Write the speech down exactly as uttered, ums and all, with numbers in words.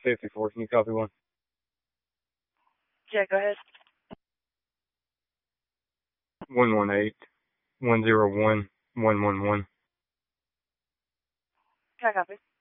fifty-four. Can you copy one? Yeah, go ahead. one one eight, one zero one, one one one. Can I copy?